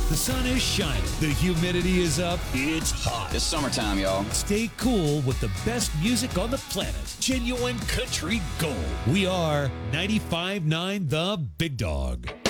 The sun is shining. The humidity is up. It's hot. It's summertime, y'all. Stay cool with the best music on the planet. Genuine country gold. We are 95.9 The Big Dog.